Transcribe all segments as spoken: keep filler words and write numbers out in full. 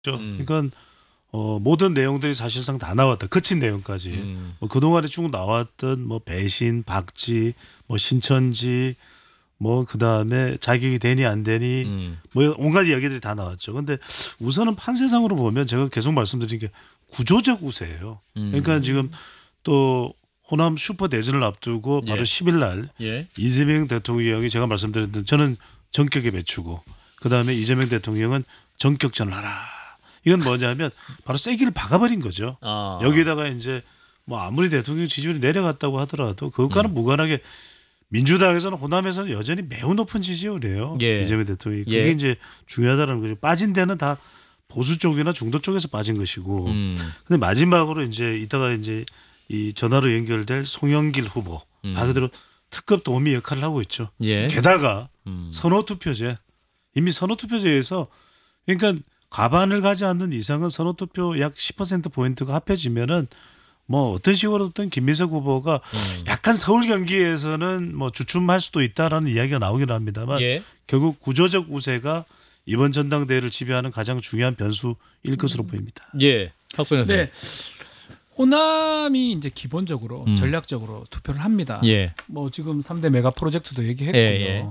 음. 그러니까 어, 모든 내용들이 사실상 다 나왔다. 거친 내용까지. 음. 뭐 그동안에 쭉 나왔던 뭐 배신, 박지, 뭐 신천지, 뭐 그다음에 자격이 되니 안 되니 음. 뭐 온갖 이야기들이 다 나왔죠. 근데 우선은 판세상으로 보면 제가 계속 말씀드린 게 구조적 우세예요. 음. 그러니까 지금 또 호남 슈퍼 대전을 앞두고 바로 예. 십 일 날 예. 이재명 대통령이 제가 말씀드렸던 저는 전격에 맞추고 그다음에 이재명 대통령은 전격전을 하라. 이건 뭐냐면 바로 쐐기를 박아버린 거죠. 아. 여기다가 이제 뭐 아무리 대통령 지지율이 내려갔다고 하더라도 그것과는 음. 무관하게 민주당에서는 호남에서는 여전히 매우 높은 지지율이에요. 예. 이재명 대통령이. 그게 예. 이제 중요하다는 거죠. 빠진 데는 다 보수 쪽이나 중도 쪽에서 빠진 것이고. 음. 근데 마지막으로 이제 이따가 이제 이 전화로 연결될 송영길 후보. 음. 말 그대로 특급 도우미 역할을 하고 있죠. 예. 게다가 음. 선호투표제. 이미 선호투표제에서 그러니까 과반을 가지 않는 이상은 선호투표 약 십 퍼센트 포인트가 합해지면은 뭐 어떤 식으로든 김민석 후보가 음. 약간 서울 경기에서는 뭐 주춤할 수도 있다라는 이야기가 나오긴 합니다만 예. 결국 구조적 우세가 이번 전당대회를 지배하는 가장 중요한 변수일 것으로 보입니다. 예. 박 변호사님. 네. 호남이 이제 기본적으로 음. 전략적으로 투표를 합니다. 예. 뭐 지금 삼 대 메가 프로젝트도 얘기했고요. 예, 예.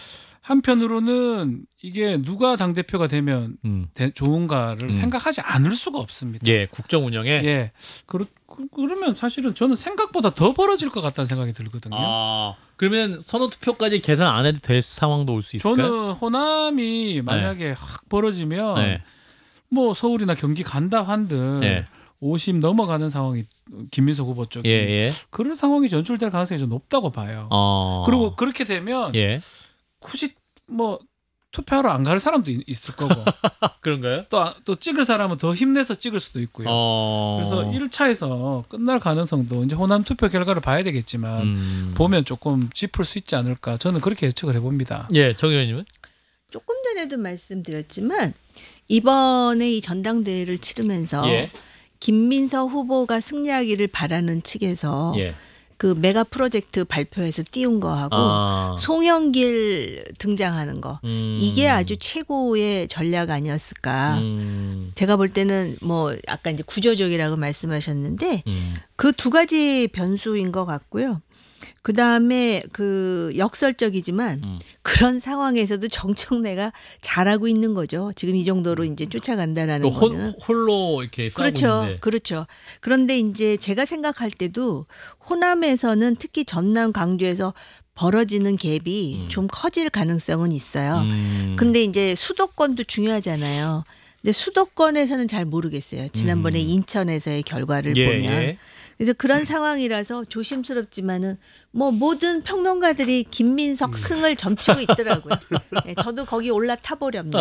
한편으로는 이게 누가 당대표가 되면 음. 대- 좋은가를 음. 생각하지 않을 수가 없습니다. 예. 국정 운영에. 예. 그러, 그- 그러면 사실은 저는 생각보다 더 벌어질 것 같다는 생각이 들거든요. 아. 그러면 선호 투표까지 계산 안 해도 될 상황도 올 수 있을까요? 저는 호남이 만약에 확 벌어지면 네. 뭐 서울이나 경기 간다 한들 네. 오십 넘어가는 상황이 김민석 후보 쪽이 예, 예. 그런 상황이 연출될 가능성이 좀 높다고 봐요. 어. 그리고 그렇게 되면 예. 굳이 뭐 투표하러 안 갈 사람도 있- 있을 거고 그런가요? 또 또 찍을 사람은 더 힘내서 찍을 수도 있고요. 어. 그래서 일 차에서 끝날 가능성도 이제 호남 투표 결과를 봐야 되겠지만 음. 보면 조금 짚을 수 있지 않을까 저는 그렇게 예측을 해봅니다. 예, 정 의원님은? 조금 전에도 말씀드렸지만 이번에 이 전당대회를 치르면서 예. 김민석 후보가 승리하기를 바라는 측에서 예. 그 메가 프로젝트 발표에서 띄운 거하고 아. 송영길 등장하는 거 음. 이게 아주 최고의 전략 아니었을까. 음. 제가 볼 때는 뭐 아까 이제 구조적이라고 말씀하셨는데 음. 그 두 가지 변수인 것 같고요. 그 다음에 그 역설적이지만 음. 그런 상황에서도 정청래가 잘하고 있는 거죠. 지금 이 정도로 이제 쫓아간다라는 또 홀, 거는. 홀로 이렇게 싸우고 그렇죠. 있는데. 그렇죠. 그런데 이제 제가 생각할 때도 호남에서는 특히 전남 광주에서 벌어지는 갭이 음. 좀 커질 가능성은 있어요. 음. 근데 이제 수도권도 중요하잖아요. 근데 수도권에서는 잘 모르겠어요. 지난번에 음. 인천에서의 결과를 예, 보면. 예. 그래서 그런 상황이라서 조심스럽지만은 뭐 모든 평론가들이 김민석 승을 점치고 있더라고요. 네, 저도 거기 올라타 보렵니다.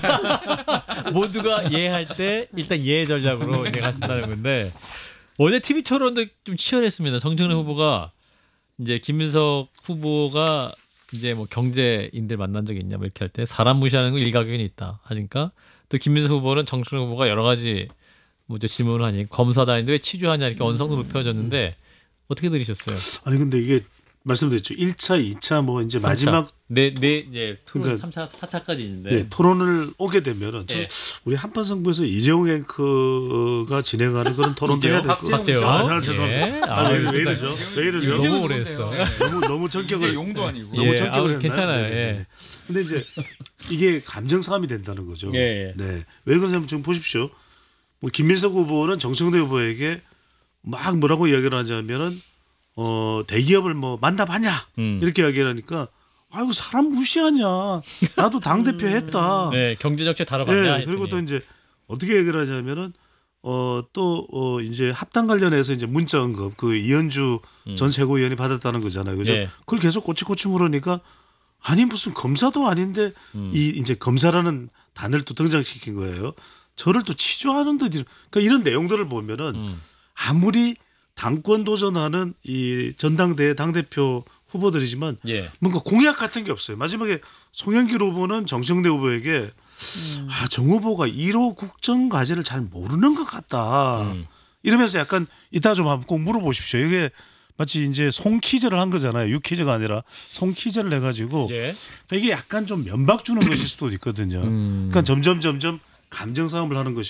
아. 모두가 예할 때 일단 예 전략으로 이제 가신다는 건데 어제 티비 토론도 좀 치열했습니다. 정청래 후보가 이제 김민석 후보가 이제 뭐 경제인들 만난 적이 있냐 뭐 이렇게 할 때 사람 무시하는 거 일가견이 있다 하니까 또 김민석 후보는 정청래 후보가 여러 가지 뭐저 질문을 하니 검사 다니는데 왜 치주하냐 이렇게 언성도 높여졌는데 어떻게 들으셨어요? 아니 근데 이게 말씀드렸죠. 일 차, 이 차 뭐 이제 마지막 네네 예, 토론 그러니까 삼 차, 사 차까지 있는데 네, 토론을 오게 되면은 저 예. 우리 한판승부에서 이재용 앵커가 진행하는 그런 토론도 해야 될 거. 박재영. 아, 아, 죄송합니다. 예. 아, 아, 왜, 이거 왜 이러죠? 왜 이러죠? 이거 너무 이재명 오래 누구세요? 했어. 너무 너무 전격을 이제 용도 아니고. 너무 예, 전격을 아우, 했나요? 괜찮아요. 네네네. 예. 근데 이제 이게 감정 싸움이 된다는 거죠. 예, 예. 네. 왜 그러냐면 지금 보십시오. 뭐 김민석 후보는 정청래 후보에게 막 뭐라고 이야기를 하냐면은 어 대기업을 뭐 만나봤냐 음. 이렇게 이야기를 하니까 아이고 사람 무시하냐 나도 당 대표 했다. 네, 경제 정책 다뤄봤냐. 네, 그리고 또 했더니. 이제 어떻게 얘기를 하냐면은 어 또 어 이제 합당 관련해서 이제 문자 언급 그 이현주 음. 전 최고위원이 받았다는 거잖아요. 그죠? 네. 그걸 계속 꼬치꼬치 물으니까 아니 무슨 검사도 아닌데 음. 이 이제 검사라는 단어를 또 등장시킨 거예요. 저를 또 치조하는데 그러니까 이런 내용들을 보면은 음. 아무리 당권 도전하는 이 전당대회 당대표 후보들이지만 예. 뭔가 공약 같은 게 없어요. 마지막에 송영길 후보는 정청래 후보에게 아, 정 후보가 일 호 국정 과제를 잘 모르는 것 같다. 음. 이러면서 약간 이따 좀 한번 꼭 물어보십시오. 이게 마치 이제 송키즈를 한 거잖아요. 유키즈가 아니라 송키즈를 해가지고 예. 이게 약간 좀 면박 주는 것일 수도 있거든요. 음. 그러니까 점점 점점 감정 싸움을 하는 것이